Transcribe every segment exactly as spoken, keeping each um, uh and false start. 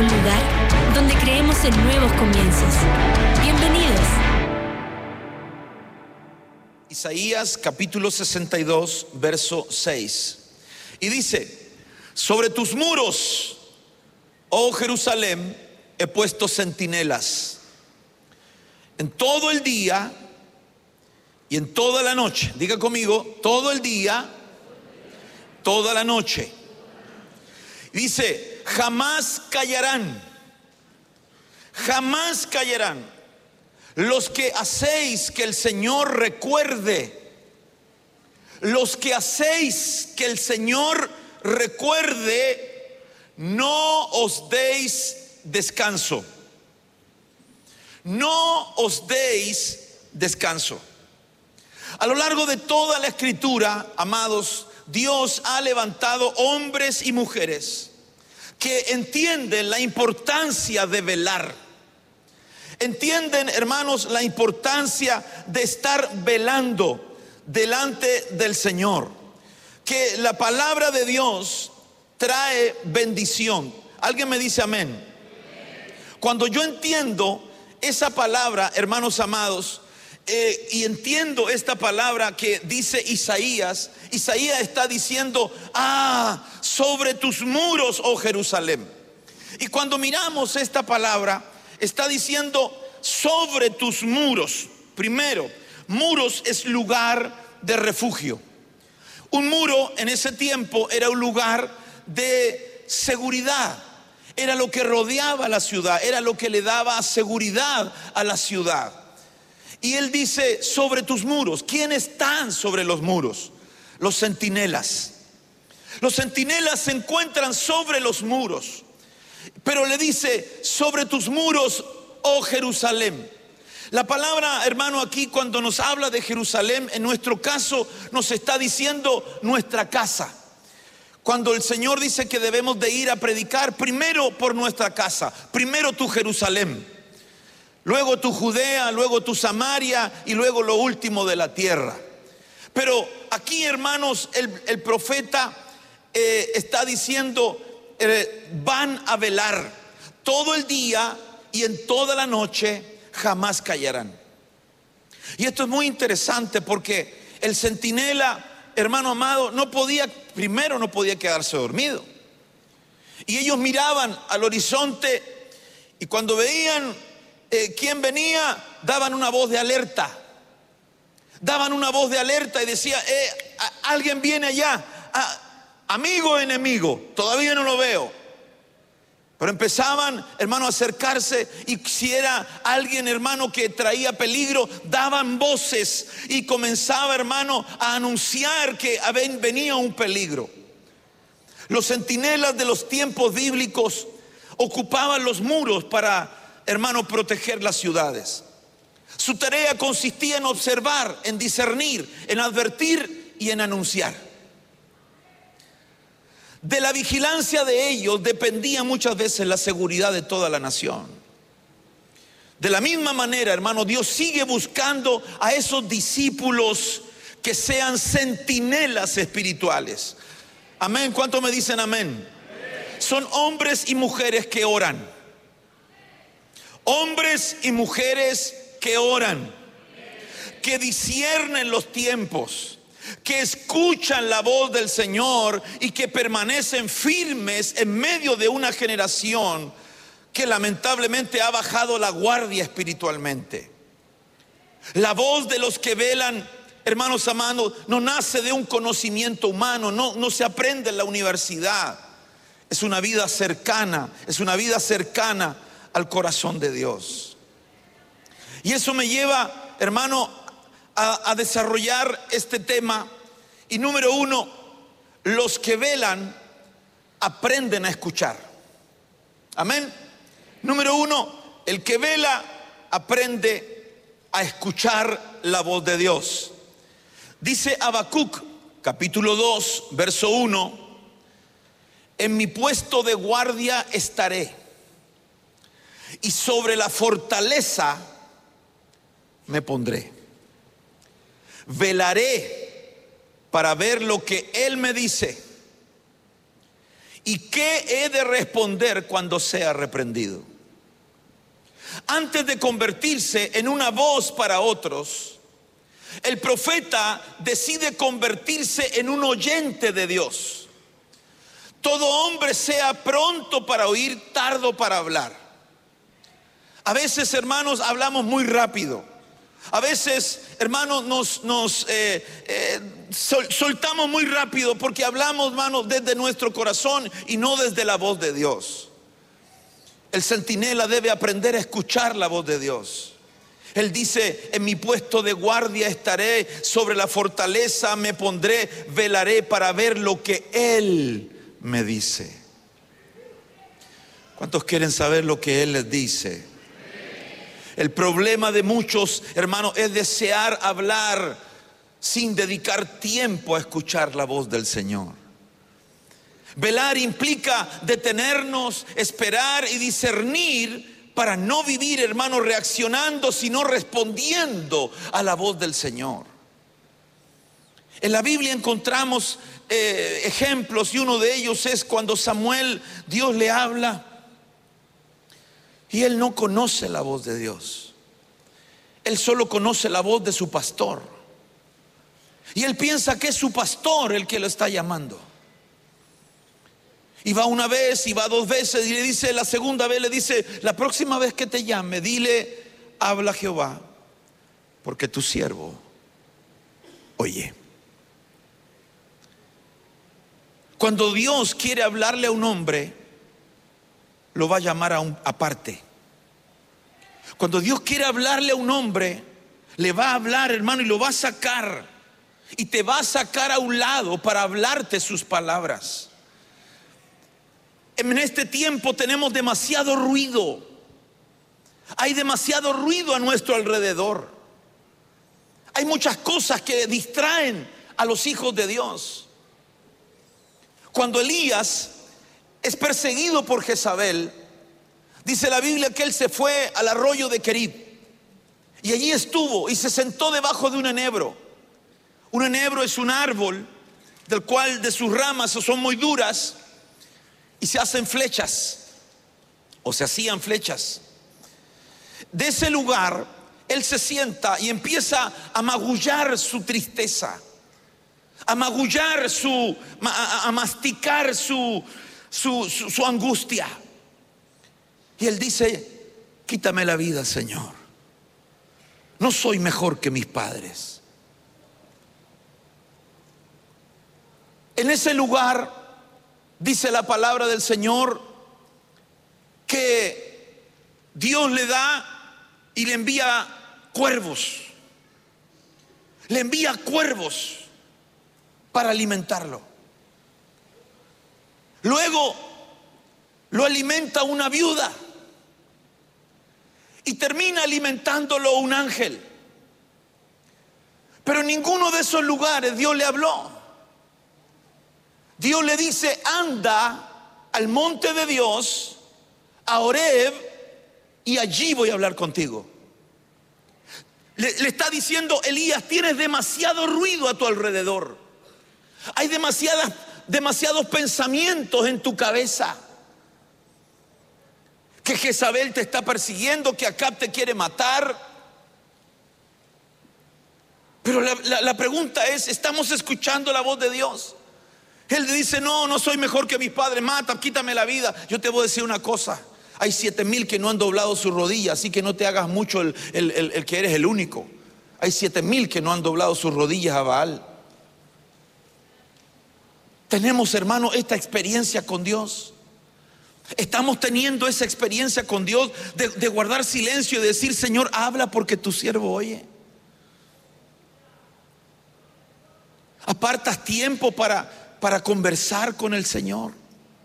un lugar donde creemos en nuevos comienzos. Bienvenidos. Isaías capítulo sesenta y dos, verso seis. Y dice: sobre tus muros, oh Jerusalén, he puesto centinelas en todo el día y en toda la noche. Diga conmigo: todo el día, toda la noche. Dice: jamás callarán, jamás callarán los que hacéis que el Señor recuerde, los que hacéis que el Señor recuerde, no os deis descanso, no os deis descanso. A lo largo de toda la Escritura, amados, Dios ha levantado hombres y mujeres que entienden la importancia de velar. Entienden, hermanos, la importancia de estar velando delante del Señor. Que la palabra de Dios trae bendición. ¿Alguien me dice amén? Cuando yo entiendo esa palabra, hermanos amados, eh, y entiendo esta palabra que dice Isaías, Isaías está diciendo: ah, sobre tus muros, oh Jerusalén. Y cuando miramos esta palabra, está diciendo sobre tus muros. Primero, muros es lugar de refugio. Un muro en ese tiempo era un lugar de seguridad. Era lo que rodeaba la ciudad, era lo que le daba seguridad a la ciudad. Y él dice: sobre tus muros. ¿Quiénes están sobre los muros? Los centinelas. Los centinelas se encuentran sobre los muros. Pero le dice: sobre tus muros, oh Jerusalén. La palabra, hermano, aquí cuando nos habla de Jerusalén, en nuestro caso nos está diciendo nuestra casa. Cuando el Señor dice que debemos de ir a predicar, primero por nuestra casa, primero tu Jerusalén, luego tu Judea, luego tu Samaria y luego lo último de la tierra. Pero aquí, hermanos, el, el profeta eh, está diciendo: eh, van a velar todo el día y en toda la noche, jamás callarán. Y esto es muy interesante porque el centinela, hermano amado, no podía, primero no podía quedarse dormido. Y ellos miraban al horizonte y cuando veían eh, quién venía, daban una voz de alerta. Daban una voz de alerta y decía: eh, a, alguien viene allá, a, amigo o enemigo, todavía no lo veo. Pero empezaban, hermano, a acercarse, y si era alguien, hermano, que traía peligro, daban voces y comenzaba, hermano, a anunciar que venía un peligro. Los centinelas de los tiempos bíblicos ocupaban los muros para, hermano, proteger las ciudades. Su tarea consistía en observar, en discernir, en advertir y en anunciar. De la vigilancia de ellos dependía muchas veces la seguridad de toda la nación. De la misma manera, hermano, Dios sigue buscando a esos discípulos que sean centinelas espirituales. Amén. ¿Cuántos me dicen amén? Son hombres y mujeres que oran. Hombres y mujeres que oran, que disciernen los tiempos, que escuchan la voz del Señor y que permanecen firmes en medio de una generación que lamentablemente ha bajado la guardia espiritualmente. La voz de los que velan, hermanos amados, no nace de un conocimiento humano, no, no se aprende en la universidad. Es una vida cercana, es una vida cercana al corazón de Dios. Y eso me lleva, hermano, A, a desarrollar este tema. Y número uno, los que velan aprenden a escuchar. Amén. Número uno, el que vela aprende a escuchar la voz de Dios. Dice Habacuc capítulo dos, verso uno: en mi puesto de guardia estaré, y sobre la fortaleza me pondré. Velaré para ver lo que Él me dice, ¿Y qué he de responder cuando sea reprendido? Antes de convertirse en una voz para otros, el profeta decide convertirse en un oyente de Dios. Todo hombre sea pronto para oír, tardo para hablar. A veces, hermanos, hablamos muy rápido. A veces, hermanos, nos, nos eh, eh, sol, soltamos muy rápido porque hablamos, hermanos, desde nuestro corazón y no desde la voz de Dios. El centinela debe aprender a escuchar la voz de Dios. Él dice: en mi puesto de guardia estaré, sobre la fortaleza me pondré, velaré para ver lo que Él me dice. ¿Cuántos quieren saber lo que Él les dice? El problema de muchos, hermanos, es desear hablar sin dedicar tiempo a escuchar la voz del Señor. Velar implica detenernos, esperar y discernir para no vivir, hermanos, reaccionando, sino respondiendo a la voz del Señor. En la Biblia encontramos eh, ejemplos, y uno de ellos es cuando Samuel, Dios le habla y él no conoce la voz de Dios. Él solo conoce la voz de su pastor. Y él piensa que es su pastor el que lo está llamando. Y va una vez, y va dos veces, y le dice, la segunda vez le dice: la próxima vez que te llame, dile: habla Jehová, porque tu siervo oye. Cuando Dios quiere hablarle a un hombre, lo va a llamar a un aparte. Cuando Dios quiere hablarle a un hombre, le va a hablar, hermano, y lo va a sacar, y te va a sacar a un lado para hablarte sus palabras. En este tiempo tenemos demasiado ruido. Hay demasiado ruido a nuestro alrededor. Hay muchas cosas que distraen a los hijos de Dios. Cuando Elías es perseguido por Jezabel, dice la Biblia que él se fue al arroyo de Querib, y allí estuvo y se sentó debajo de un enebro. Un enebro es un árbol del cual de sus ramas son muy duras y se hacen flechas, o se hacían flechas. De ese lugar él se sienta y empieza a magullar su tristeza, a magullar su, a, a masticar su, su, su, su angustia. Y él dice: quítame la vida, Señor. No soy mejor que mis padres. En ese lugar dice la palabra del Señor que Dios le da y le envía cuervos. Le envía cuervos para alimentarlo. Luego lo alimenta una viuda y termina alimentándolo un ángel. Pero en ninguno de esos lugares Dios le habló. Dios le dice: anda al monte de Dios, a Horeb, y allí voy a hablar contigo. Le, le está diciendo: Elías, tienes demasiado ruido a tu alrededor. Hay demasiadas, demasiados pensamientos en tu cabeza. Que Jezabel te está persiguiendo, que Acab te quiere matar. Pero la, la, la pregunta es: ¿estamos escuchando la voz de Dios? Él dice: no, no soy mejor que mis padres, mata, quítame la vida. Yo te voy a decir una cosa: hay siete mil que no han doblado su rodilla, así que no te hagas mucho el, el, el, el que eres el único. Hay siete mil que no han doblado sus rodillas a Baal. Tenemos, hermano, esta experiencia con Dios. Estamos teniendo esa experiencia con Dios de, de guardar silencio y decir: Señor, habla porque tu siervo oye. Apartas tiempo para, para conversar con el Señor.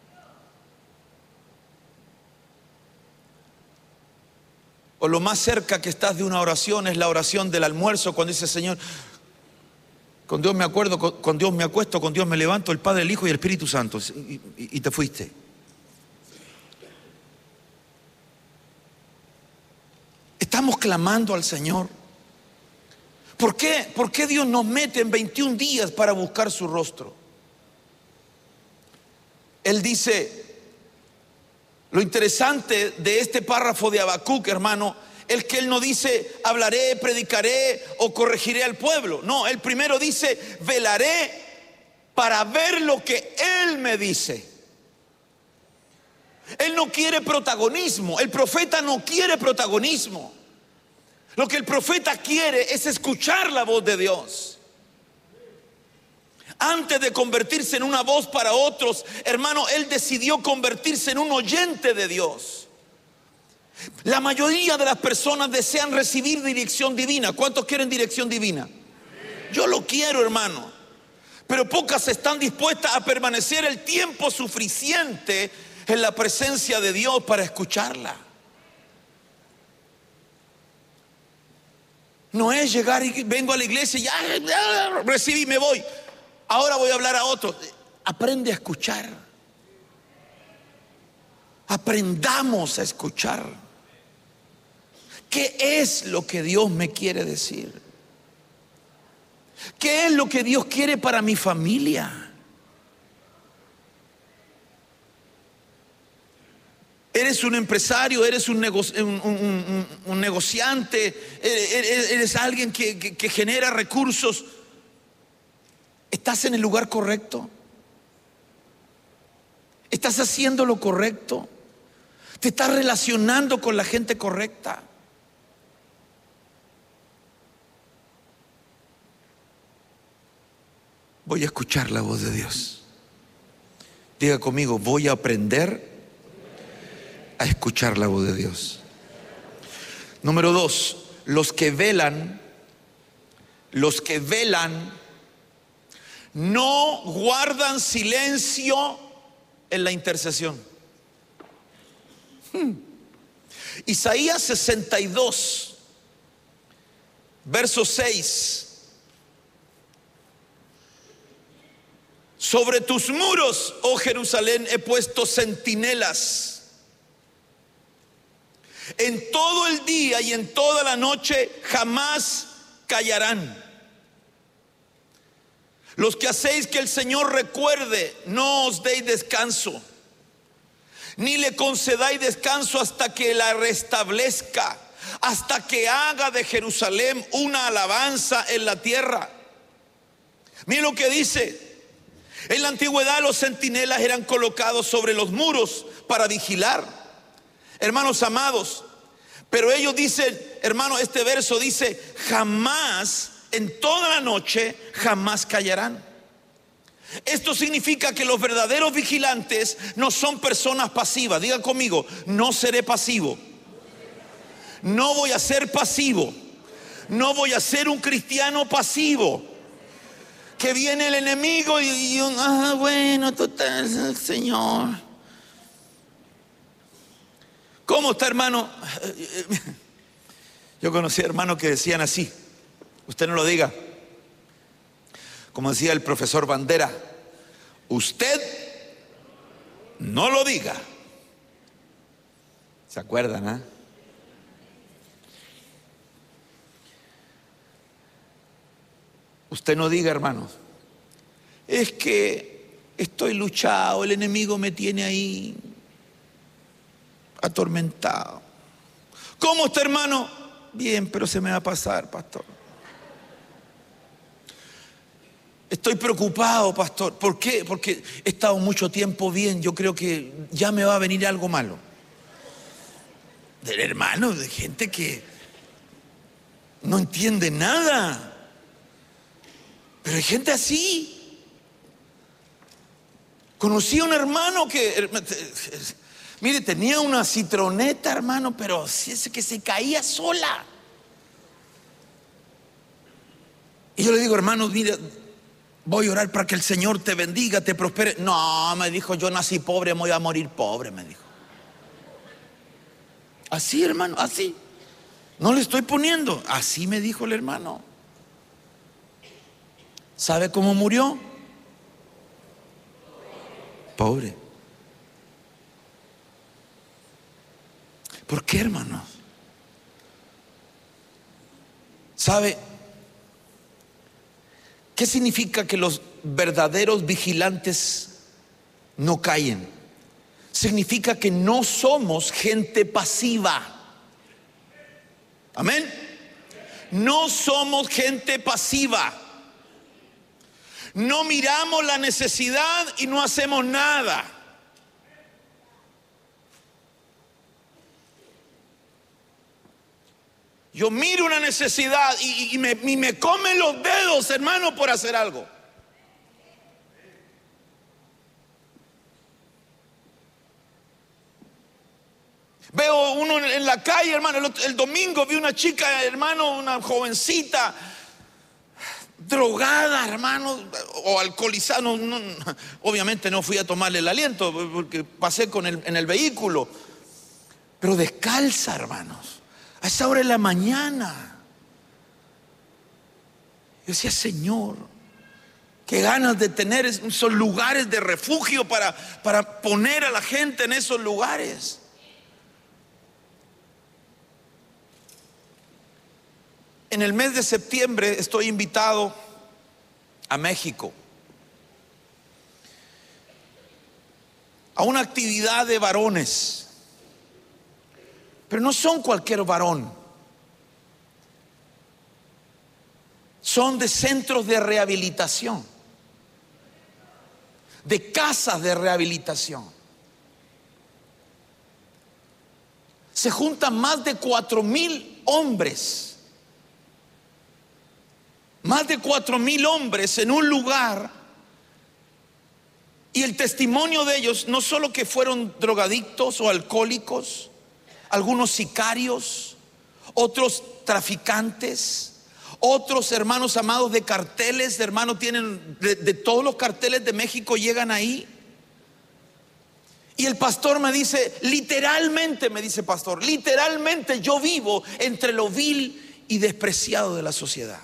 O lo más cerca que estás de una oración es la oración del almuerzo, cuando dice: Señor, con Dios me acuerdo, con, con Dios me acuesto, con Dios me levanto, el Padre, el Hijo y el Espíritu Santo. Y, y, y te fuiste. Estamos clamando al Señor. ¿Por qué? ¿Por qué Dios nos mete en veintiún días para buscar su rostro? él dice, lo interesante de este párrafo de Habacuc, hermano, es que él no dice hablaré, predicaré o corregiré al pueblo. No, él primero dice velaré para ver lo que él me dice. Él no quiere protagonismo. El profeta no quiere protagonismo. Lo que el profeta quiere es escuchar la voz de Dios. Antes de convertirse en una voz para otros, hermano, él decidió convertirse en un oyente de Dios. La mayoría de las personas desean recibir dirección divina. ¿Cuántos quieren dirección divina? Yo lo quiero, hermano. Pero pocas están dispuestas a permanecer el tiempo suficiente en la presencia de Dios para escucharla. No es llegar y vengo a la iglesia y ya, ya recibí y me voy. Ahora voy a hablar a otros. Aprende a escuchar. Aprendamos a escuchar. ¿Qué es lo que Dios me quiere decir? ¿Qué es lo que Dios quiere para mi familia? Eres un empresario, eres un, negoci un, un, un, un negociante, eres, eres alguien que, que, que genera recursos. ¿Estás en el lugar correcto? ¿Estás haciendo lo correcto? ¿Te estás relacionando con la gente correcta? Voy a escuchar la voz de Dios. Diga conmigo, voy a aprender a escuchar la voz de Dios. Número dos, los que velan, los que velan no guardan silencio en la intercesión. Hmm. Isaías sesenta y dos, verso seis. Sobre tus muros, oh Jerusalén, he puesto centinelas. En todo el día y en toda la noche jamás callarán. Los que hacéis que el Señor recuerde, no os deis descanso, ni le concedáis descanso hasta que la restablezca, hasta que haga de Jerusalén una alabanza en la tierra. Miren lo que dice. En la antigüedad los centinelas eran colocados sobre los muros para vigilar. Hermanos amados, pero ellos dicen, hermano, este verso dice, jamás, en toda la noche, jamás callarán. Esto significa que los verdaderos vigilantes no son personas pasivas. Diga conmigo, no seré pasivo. No voy a ser pasivo. No voy a ser un cristiano pasivo. Que viene el enemigo y, y un, ah, bueno, total, Señor. ¿Cómo está, hermano? Yo conocí hermanos que decían así. Usted no lo diga. Como decía el profesor Bandera, usted no lo diga. ¿Se acuerdan, ah? ¿eh? Usted no diga, hermanos, es que estoy luchado, el enemigo me tiene ahí atormentado. ¿Cómo está, hermano? Bien, pero se me va a pasar, pastor. Estoy preocupado, pastor. ¿Por qué? Porque he estado mucho tiempo bien. Yo creo que ya me va a venir algo malo. De hermanos, de gente que no entiende nada. Pero hay gente así. Conocí a un hermano que, mire, tenía una citroneta, hermano, pero es que se caía sola. Y yo le digo, hermano, mira, voy a orar para que el Señor te bendiga, te prospere. No, me dijo, yo nací pobre, me voy a morir pobre, me dijo. Así, hermano, así. No le estoy poniendo. Así me dijo el hermano. ¿Sabe cómo murió? Pobre. ¿Por qué, hermanos? ¿Sabe qué significa que los verdaderos vigilantes no callen. Significa que no somos gente pasiva. Amén. No somos gente pasiva. No miramos la necesidad y no hacemos nada. Yo miro una necesidad y, y, me, y me comen los dedos, hermano, por hacer algo. Veo uno en la calle, hermano. El, el domingo vi una chica, hermano, una jovencita, drogada, hermano, o alcoholizada. No, no, obviamente no fui a tomarle el aliento porque pasé con el, en el vehículo. Pero descalza, hermanos. A esa hora de la mañana. Yo decía, Señor, qué ganas de tener esos lugares de refugio para, para poner a la gente en esos lugares. En el mes de septiembre estoy invitado a México a una actividad de varones. Pero no son cualquier varón. Son de centros de rehabilitación, de casas de rehabilitación. Se juntan más de cuatro mil hombres. Más de cuatro mil hombres en un lugar. Y el testimonio de ellos, no solo que fueron drogadictos o alcohólicos, algunos sicarios, otros traficantes, otros hermanos amados de carteles, hermanos tienen de, de todos los carteles de México llegan ahí. Y el pastor me dice, literalmente, me dice pastor, literalmente yo vivo entre lo vil y despreciado de la sociedad.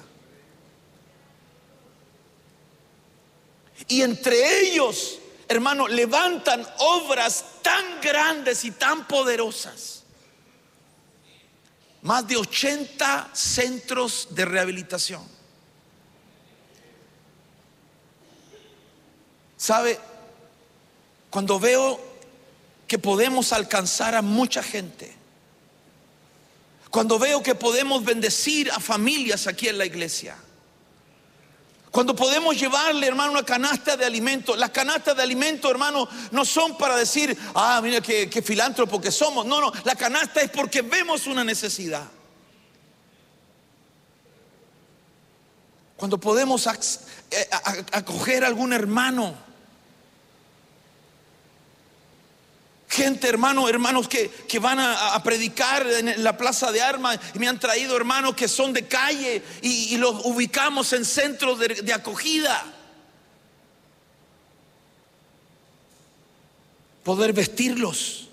Y entre ellos, hermano, levantan obras tan grandes y tan poderosas. Más de ochenta centros de rehabilitación. ¿Sabe? Cuando veo que podemos alcanzar a mucha gente, cuando veo que podemos bendecir a familias aquí en la iglesia, cuando podemos llevarle, hermano, una canasta de alimentos. Las canastas de alimentos, hermano, no son para decir, ah, mira qué, qué filántropo que somos. No, no, la canasta es porque vemos una necesidad. Cuando podemos acoger a algún hermano. Gente, hermano, hermanos que, que van a, a predicar en la plaza de armas. Y me han traído hermanos que son de calle y, y los ubicamos en centros de, de acogida. Poder vestirlos,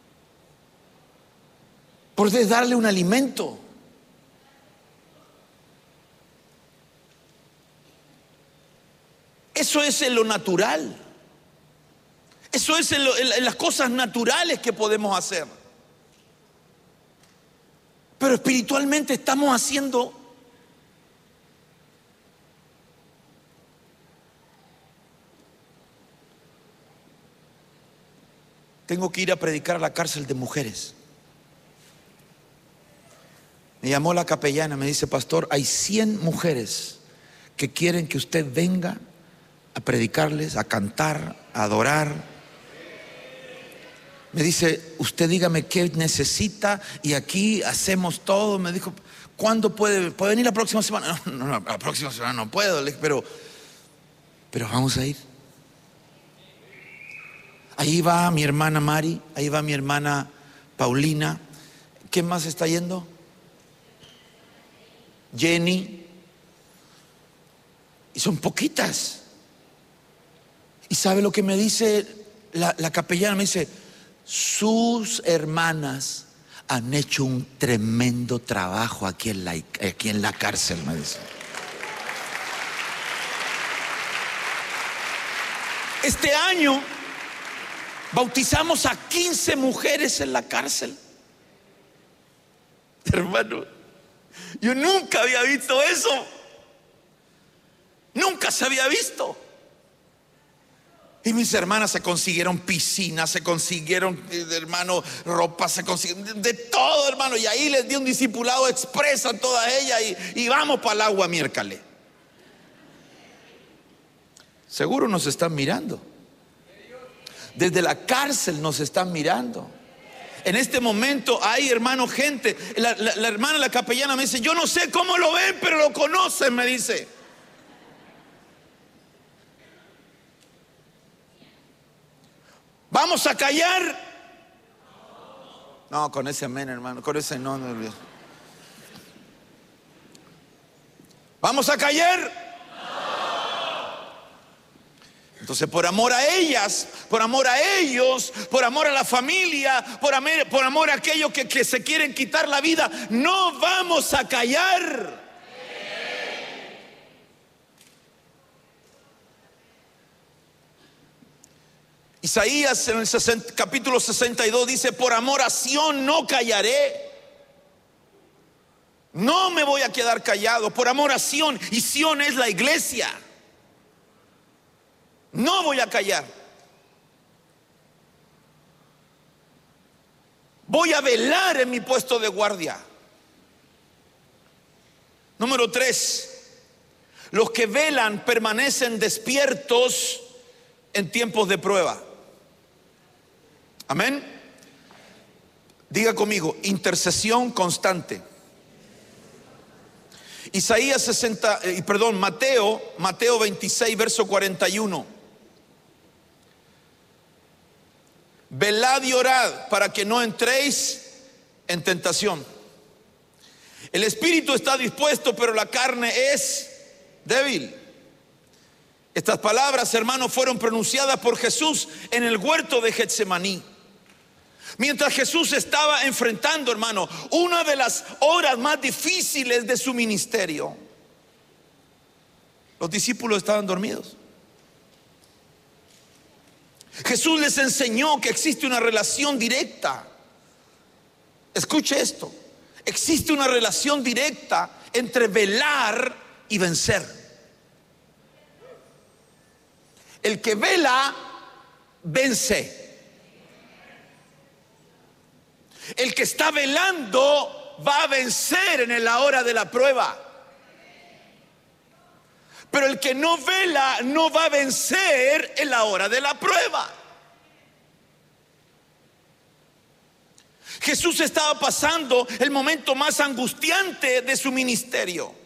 poder darle un alimento. Eso es en lo natural. Eso es en, lo, en las cosas naturales que podemos hacer. Pero espiritualmente estamos haciendo tengo que ir a predicar a la cárcel de mujeres. Me llamó la capellana, me dice, pastor, hay cien mujeres que quieren que usted venga a predicarles, a cantar, a adorar. Me dice, usted dígame qué necesita y aquí hacemos todo. Me dijo, ¿cuándo puede? ¿Puede venir la próxima semana? No, no, no, la próxima semana no puedo, le dije, pero, pero vamos a ir. Ahí va mi hermana Mari, ahí va mi hermana Paulina. ¿Quién más está yendo? Jenny. Y son poquitas. ¿Y sabe lo que me dice la, la capellana? Me dice, sus hermanas han hecho un tremendo trabajo aquí en la, aquí en la cárcel, me dice. Este año bautizamos a quince mujeres en la cárcel. Hermano, yo nunca había visto eso. Nunca se había visto. Y mis hermanas se consiguieron piscinas, se consiguieron, hermano, ropa, se consiguieron de todo, hermano. Y ahí les di un discipulado expreso a todas ellas y, y vamos para el agua miércoles. Seguro nos están mirando. Desde la cárcel nos están mirando. En este momento hay, hermano, gente. La, la, la hermana, la capellana me dice: yo no sé cómo lo ven, pero lo conocen, me dice. ¿Vamos a callar? No, con ese amén, hermano, con ese no, no. ¿Vamos a callar? Entonces, por amor a ellas, por amor a ellos, por amor a la familia, por amor, por amor a aquellos que, que se quieren quitar la vida, no vamos a callar. Isaías en el sesenta, capítulo sesenta y dos dice: por amor a Sión no callaré. No me voy a quedar callado. Por amor a Sión, y Sión es la iglesia. No voy a callar. Voy a velar en mi puesto de guardia. Número tres: los que velan permanecen despiertos en tiempos de prueba. Amén. Diga conmigo: intercesión constante. Isaías sesenta, eh, perdón, Mateo, Mateo veintiséis, verso cuarenta y uno. Velad y orad para que no entréis en tentación. El espíritu está dispuesto, pero la carne es débil. Estas palabras, hermanos, fueron pronunciadas por Jesús en el huerto de Getsemaní. Mientras Jesús estaba enfrentando, hermano, una de las horas más difíciles de su ministerio, los discípulos estaban dormidos. Jesús les enseñó que existe una relación directa. Escuche esto: existe una relación directa entre velar y vencer. El que vela, vence. El que está velando va a vencer en la hora de la prueba. Pero el que no vela no va a vencer en la hora de la prueba. Jesús estaba pasando el momento más angustiante de su ministerio.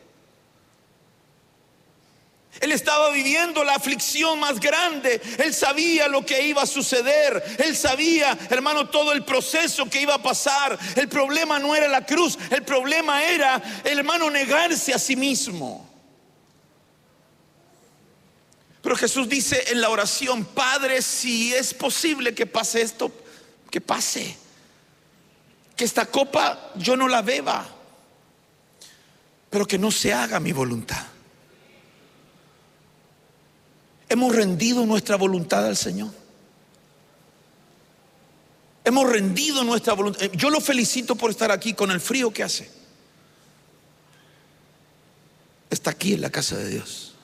Él estaba viviendo la aflicción más grande. Él sabía lo que iba a suceder. Él sabía, hermano, todo el proceso que iba a pasar. El problema no era la cruz. El problema era, hermano, negarse a sí mismo. Pero Jesús dice en la oración: Padre, si es posible que pase esto, que pase. Que esta copa yo no la beba, pero que no se haga mi voluntad. Hemos rendido nuestra voluntad al Señor. Hemos rendido nuestra voluntad. Yo lo felicito por estar aquí con el frío que hace. Está aquí en la casa de Dios.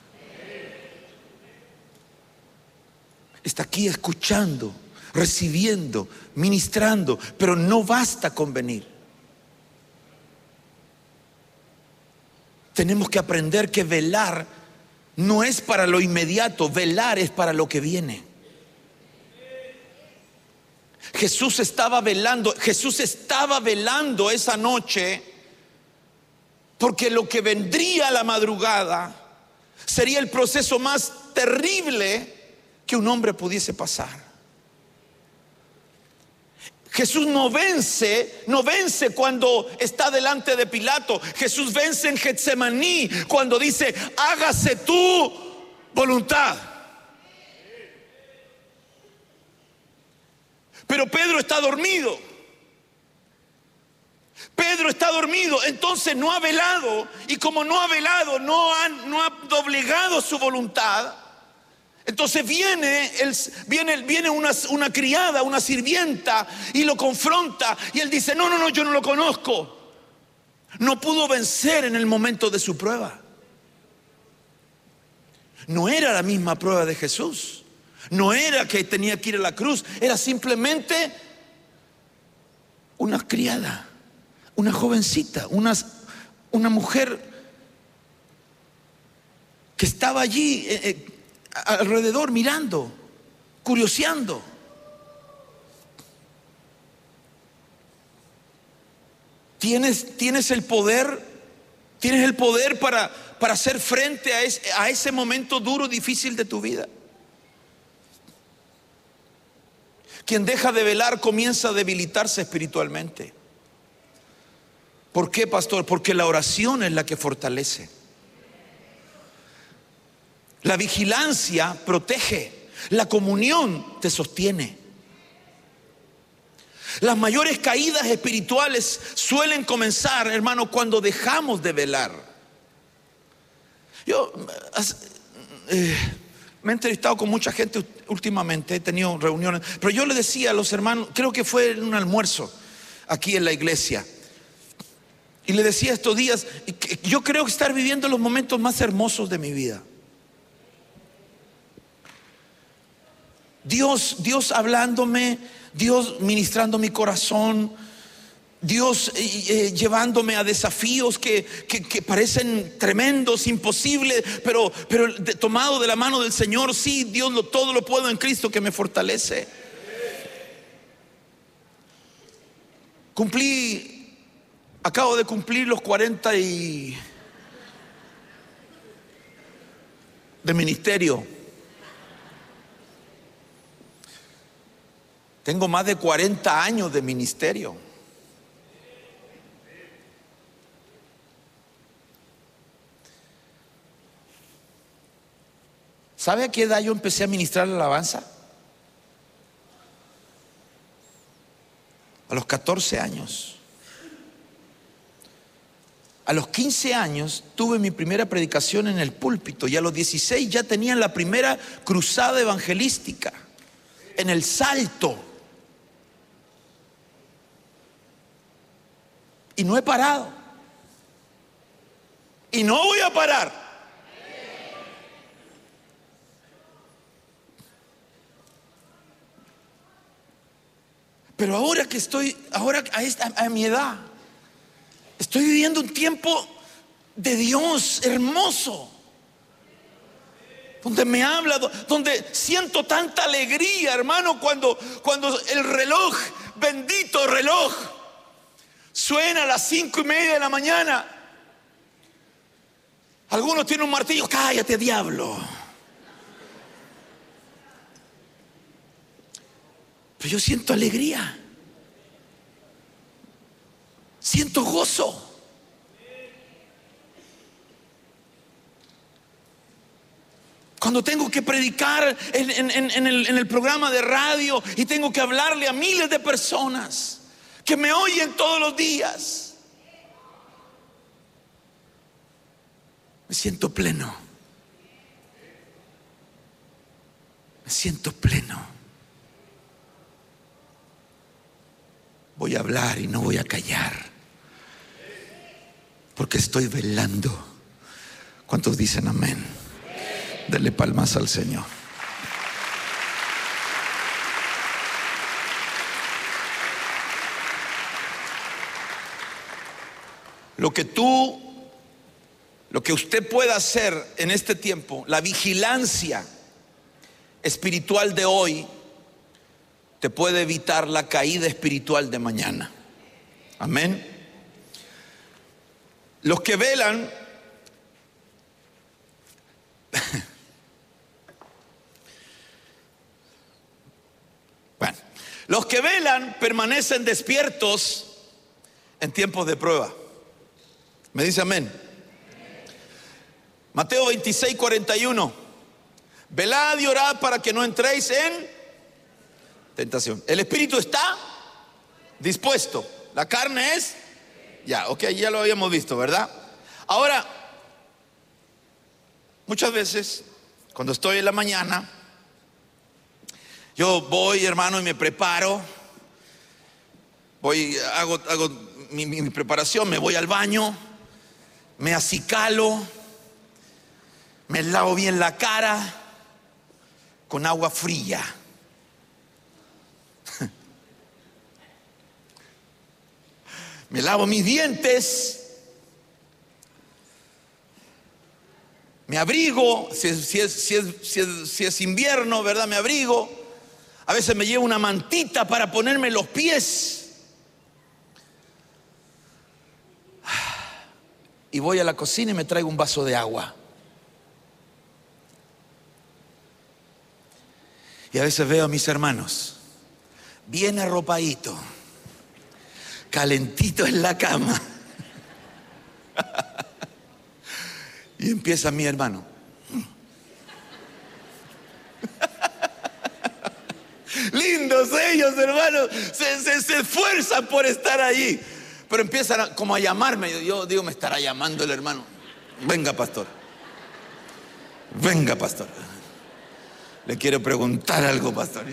Está aquí escuchando, recibiendo, ministrando. Pero no basta con venir. Tenemos que aprender que velar no es para lo inmediato, velar es para lo que viene. Jesús estaba velando, Jesús estaba velando esa noche, porque lo que vendría a la madrugada sería el proceso más terrible que un hombre pudiese pasar. Jesús no vence, no vence cuando está delante de Pilato. Jesús vence en Getsemaní cuando dice: hágase tu voluntad. Pero Pedro está dormido. Pedro está dormido, entonces no ha velado. Y como no ha velado, no ha, no ha doblegado su voluntad. Entonces viene, el, viene, viene una, una criada, una sirvienta, y lo confronta. Y él dice: no, no, no, yo no lo conozco. No pudo vencer en el momento de su prueba. No era la misma prueba de Jesús. No era que tenía que ir a la cruz, era simplemente una criada, una jovencita, una, una mujer que estaba allí eh, eh, alrededor mirando, curioseando. ¿Tienes, tienes el poder? ¿Tienes el poder para, para hacer frente a ese, a ese momento duro, difícil de tu vida? Quien deja de velar comienza a debilitarse espiritualmente. ¿Por qué, pastor? Porque la oración es la que fortalece. La vigilancia protege. La comunión te sostiene. Las mayores caídas espirituales suelen comenzar, hermano, cuando dejamos de velar. Yo eh, me he entrevistado con mucha gente últimamente, he tenido reuniones, pero yo le decía a los hermanos, creo que fue en un almuerzo aquí en la iglesia, y le decía estos días, yo creo que estar viviendo los momentos más hermosos de mi vida. Dios, Dios hablándome, Dios ministrando mi corazón, Dios eh, eh, llevándome a desafíos que, que, que parecen tremendos, imposibles, pero, pero de, tomado de la mano del Señor. Sí, Dios lo, todo lo puedo en Cristo que me fortalece. Cumplí, acabo de cumplir los cuarenta y de ministerio. Tengo más de cuarenta años de ministerio. ¿Sabe a qué edad yo empecé a ministrar la alabanza? A los catorce años. A los quince años tuve mi primera predicación en el púlpito, y a los dieciséis ya tenía la primera cruzada evangelística en El Salto. Y no he parado. Y no voy a parar. Pero ahora que estoy, ahora a, esta, a mi edad, estoy viviendo un tiempo de Dios hermoso, donde me habla, donde siento tanta alegría, hermano, cuando, cuando el reloj, bendito reloj, suena a las cinco y media de la mañana. Algunos tienen un martillo. Cállate, diablo. Pero yo siento alegría, siento gozo. Cuando tengo que predicar en, en, en, el, en el programa de radio y tengo que hablarle a miles de personas que me oyen todos los días, me siento pleno. Me siento pleno. Voy a hablar y no voy a callar, porque estoy velando. ¿Cuántos dicen amén? Denle palmas al Señor. Lo que tú, lo que usted pueda hacer en este tiempo, la vigilancia espiritual de hoy, te puede evitar la caída espiritual de mañana. Amén. Los que velan bueno, los que velan permanecen despiertos en tiempos de prueba. ¿Me dice amén? Mateo veintiséis, cuarenta y uno. Velad y orad para que no entréis en tentación. El espíritu está dispuesto, la carne es, ya, ok, ya lo habíamos visto, ¿verdad? Ahora, muchas veces cuando estoy en la mañana, yo voy, hermano, y me preparo, voy, hago, hago mi, mi, mi preparación, me voy al baño, me acicalo, me lavo bien la cara, con agua fría. Me lavo mis dientes, me abrigo, si es, si es, si es, si es, si es invierno, ¿verdad? Me abrigo. A veces me llevo una mantita para ponerme los pies. Y voy a la cocina y me traigo un vaso de agua. Y a veces veo a mis hermanos bien arropaditos, calentito en la cama. Y empieza mi hermano. Lindos ellos, hermanos, se, se, se esfuerzan por estar allí. Pero empiezan a, como a llamarme. Yo digo, me estará llamando el hermano. Venga, pastor. Venga, pastor. Le quiero preguntar algo, pastor.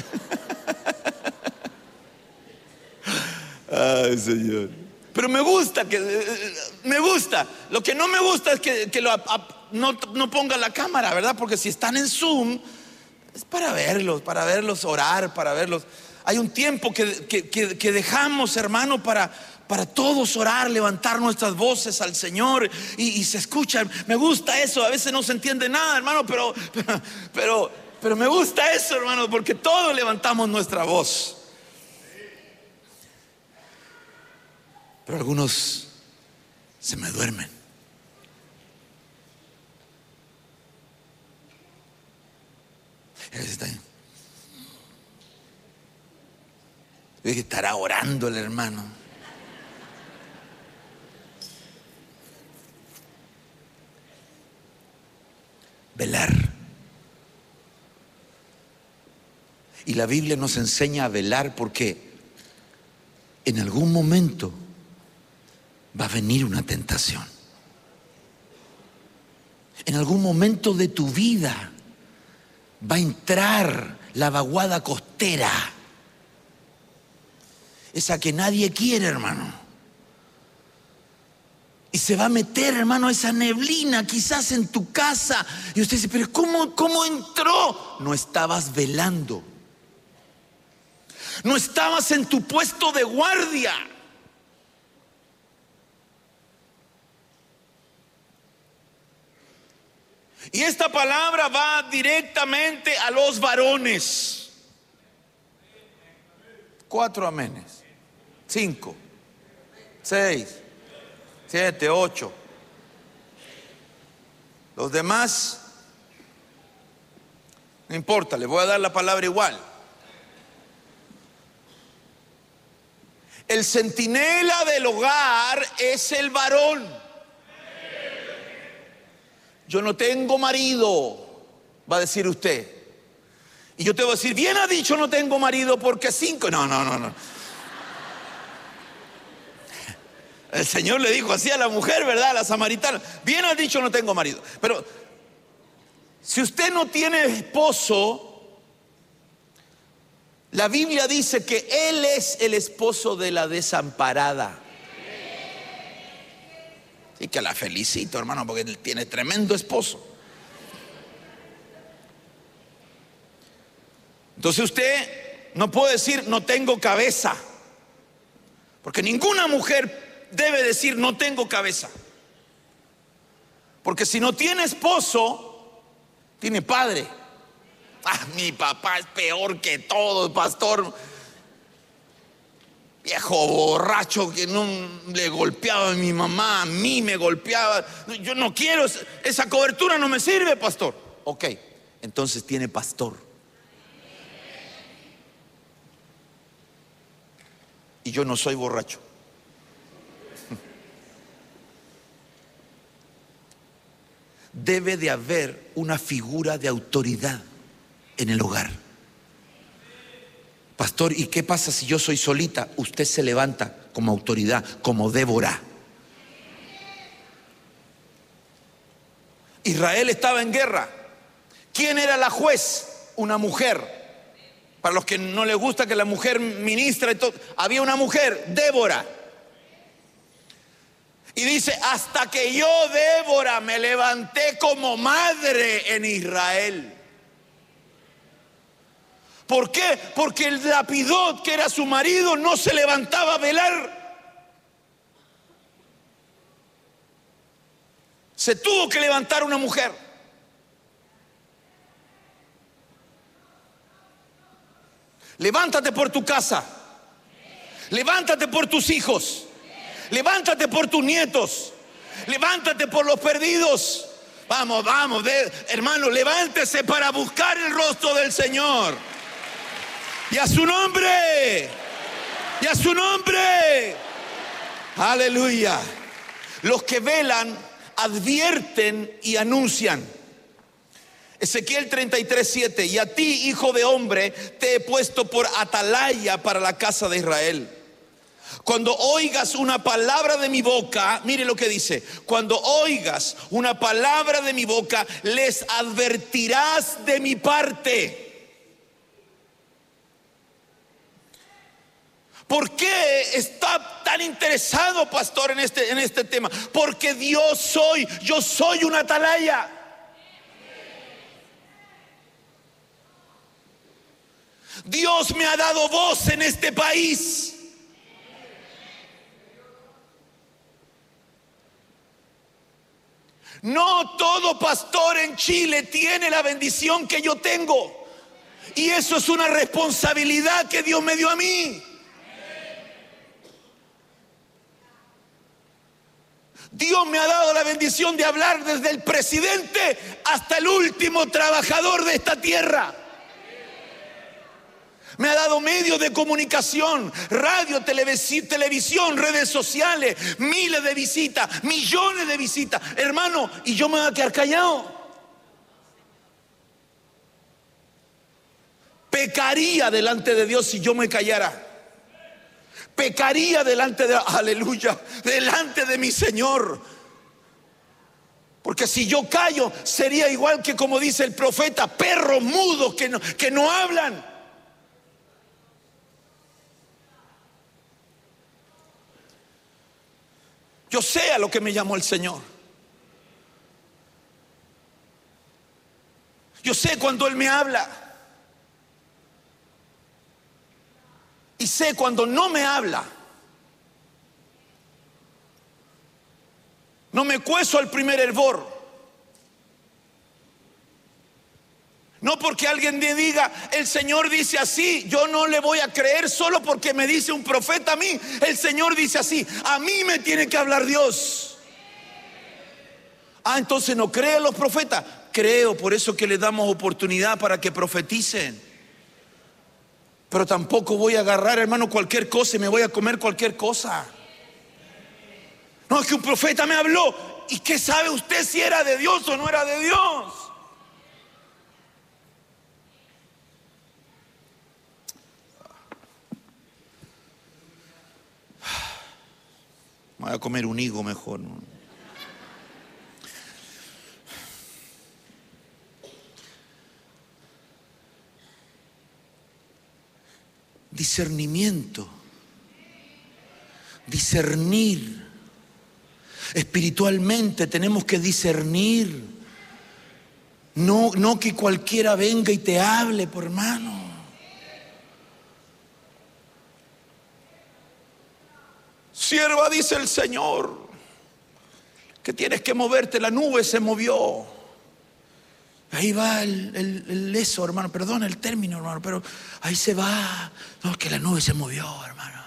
Ay, Señor. Pero me gusta que me gusta. Lo que no me gusta es que, que lo, a, no, no ponga la cámara, ¿verdad? Porque si están en Zoom es para verlos, para verlos orar, para verlos. Hay un tiempo que, que, que, que dejamos, hermano, para, para todos orar, levantar nuestras voces al Señor y, y se escucha. Me gusta eso. A veces no se entiende nada, hermano, pero pero, pero, pero me gusta eso, hermano, porque todos levantamos nuestra voz. Pero algunos se me duermen. Estará orando el hermano. Velar. Y la Biblia nos enseña a velar porque en algún momento va a venir una tentación. En algún momento de tu vida va a entrar la vaguada costera, esa que nadie quiere, hermano. Y se va a meter, hermano, esa neblina quizás en tu casa. Y usted dice, pero ¿cómo, cómo entró? No estabas velando. No estabas en tu puesto de guardia. Y esta palabra va directamente a los varones. Cuatro amenes. Cinco. Seis. Siete, ocho. Los demás, no importa, les voy a dar la palabra igual. El centinela del hogar es el varón. Yo no tengo marido, va a decir usted. Y yo te voy a decir, bien ha dicho, no tengo marido porque cinco. No, no, no, no. El Señor le dijo así a la mujer, ¿verdad? A la samaritana. Bien ha dicho, no tengo marido. Pero si usted no tiene esposo, la Biblia dice que Él es el esposo de la desamparada. Así que la felicito, hermano, porque él tiene tremendo esposo. Entonces usted no puede decir no tengo cabeza, porque ninguna mujer debe decir no tengo cabeza. Porque si no tiene esposo, tiene padre. Ah, mi papá es peor que todo, pastor. Viejo borracho que no le golpeaba a mi mamá, a mí me golpeaba. Yo no quiero, esa cobertura no me sirve, pastor. Ok, entonces tiene pastor. Y yo no soy borracho. Debe de haber una figura de autoridad en el hogar. Pastor, ¿y qué pasa si yo soy solita? Usted se levanta como autoridad, como Débora. Israel estaba en guerra. ¿Quién era la juez? Una mujer. Para los que no les gusta que la mujer ministra y todo, había una mujer, Débora. Y dice, hasta que yo, Débora, me levanté como madre en Israel. ¿Por qué? Porque el lapidot, que era su marido, no se levantaba a velar. Se tuvo que levantar una mujer. Levántate por tu casa. Levántate por tus hijos. Levántate por tus nietos. Levántate por los perdidos. Vamos, vamos, de, hermano, levántese para buscar el rostro del Señor. Y a su nombre. Y a su nombre. Aleluya. Los que velan advierten y anuncian. Ezequiel treinta y tres, siete. Y a ti, hijo de hombre, te he puesto por atalaya para la casa de Israel. Cuando oigas una palabra de mi boca, mire lo que dice: cuando oigas una palabra de mi boca, les advertirás de mi parte. ¿Por qué está tan interesado, pastor, en este, en este tema? Porque Dios soy, yo soy una atalaya. Dios me ha dado voz en este país. No todo pastor en Chile tiene la bendición que yo tengo. Y eso es una responsabilidad que Dios me dio a mí. Dios me ha dado la bendición de hablar desde el presidente hasta el último trabajador de esta tierra. Me ha dado medios de comunicación, radio, televisión, redes sociales, miles de visitas, millones de visitas, hermano, y yo me voy a quedar callado. Pecaría delante de Dios si yo me callara. Pecaría delante de, aleluya, delante de mi Señor. Porque si yo callo, sería igual que, como dice el profeta, perros mudos que no, que no hablan. Yo sé a lo que me llamó el Señor. Yo sé cuando Él me habla. Y sé cuando no me habla. No me cuezo al primer hervor. No porque alguien me diga, el Señor dice así, yo no le voy a creer solo porque me dice un profeta a mí. El Señor dice así, a mí me tiene que hablar Dios. Ah, entonces no cree a los profetas. Creo, por eso que le damos oportunidad para que profeticen. Pero tampoco voy a agarrar, hermano, cualquier cosa y me voy a comer cualquier cosa. No, es que un profeta me habló. ¿Y qué sabe usted si era de Dios o no era de Dios? Me voy a comer un higo mejor, ¿no? Discernimiento. Discernir. Espiritualmente tenemos que discernir. No, no que cualquiera venga y te hable, por hermano. Sierva, dice el Señor, que tienes que moverte. La nube se movió. Ahí va el, el, el eso, hermano. Perdona el término, hermano, pero ahí se va. No, es que la nube se movió, hermano.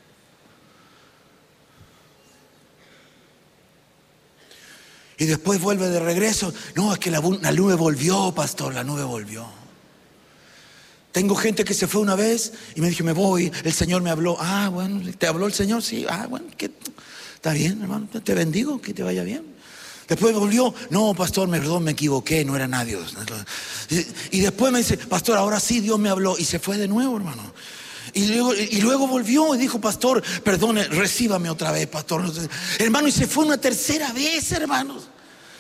Y después vuelve de regreso. No, es que la, la nube volvió, pastor, la nube volvió. Tengo gente que se fue una vez y me dijo, me voy, el Señor me habló. Ah, bueno, ¿te habló el Señor? Sí. Ah, bueno, ¿qué? Está bien, hermano, te bendigo, que te vaya bien. Después volvió, no, pastor, perdón, me equivoqué, no era nadie. Y después me dice, pastor, ahora sí Dios me habló. Y se fue de nuevo, hermano. Y luego, y luego volvió y dijo, pastor, perdone, recíbame otra vez, pastor. Hermano, y se fue una tercera vez, hermanos.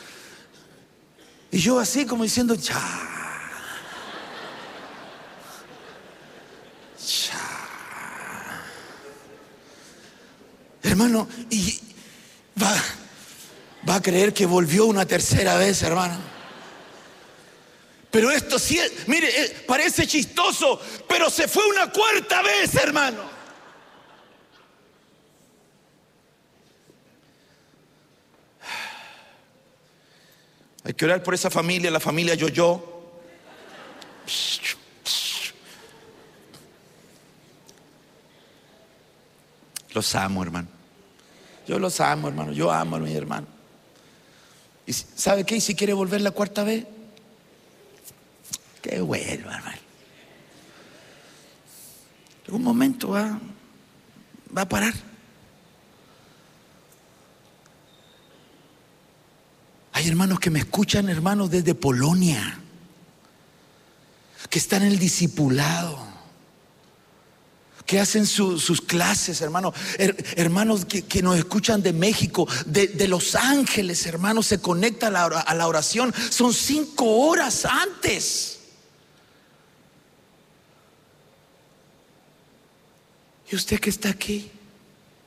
Y yo así como diciendo, ya. Hermano, y va, va a creer que volvió una tercera vez, hermano. pero esto sí, es, mire, eh, parece chistoso, pero se fue una cuarta vez, hermano. Hay que orar por esa familia, la familia Yo-Yo. Los amo, hermano. Yo los amo, hermano. Yo amo a mi hermano. ¿Y sabe qué? ¿Y si quiere volver la cuarta vez? Qué bueno, hermano. En un momento va, va a parar. Hay hermanos que me escuchan, hermanos, desde Polonia, que están en el discipulado, que hacen su, sus clases, hermanos. Her, hermanos que, que nos escuchan de México, de, de Los Ángeles, hermanos, se conectan a la, a la oración. Son cinco horas antes. ¿Y usted que está aquí?